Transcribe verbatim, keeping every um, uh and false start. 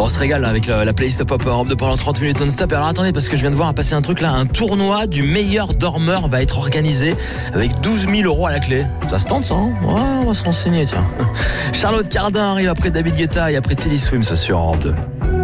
on se régale là, avec la, la playlist Pop Europe de pendant trente minutes non-stop. Alors attendez, parce que je viens de voir passer un truc là, un tournoi du meilleur dormeur va être organisé avec douze mille euros à la clé. Ça se tente ça, hein? Ouais, on va se renseigner, tiens. Charlotte Cardin arrive après David Guetta et après Teddy Swims sur Europe deux.